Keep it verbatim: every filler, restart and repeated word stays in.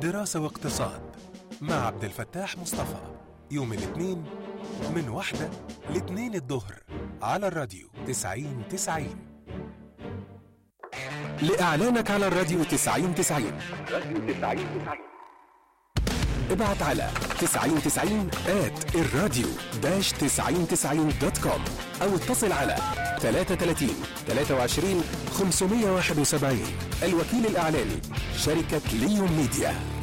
دراسة واقتصاد مع عبد الفتاح مصطفى، يوم الاثنين من واحدة لاثنين الظهر على الراديو تسعين تسعين. لإعلانك على الراديو تسعين تسعين ابعت على تسعين تسعين آت الراديو داش تسعين تسعين دوت كوم أو اتصل على ثلاثة ثلاثين ثلاثة وعشرين خمسمية وواحد وسبعين. الوكيل الإعلاني شركة ليون ميديا.